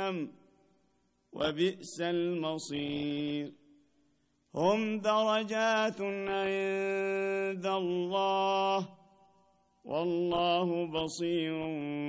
جهنم وبئس المصير هم درجات عند الله والله بصير